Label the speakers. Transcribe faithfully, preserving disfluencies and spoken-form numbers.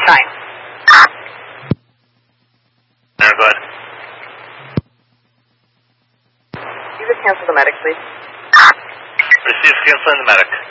Speaker 1: nine.
Speaker 2: No, go ahead.
Speaker 1: You could cancel the medic, please.
Speaker 2: Receive, canceling the medic.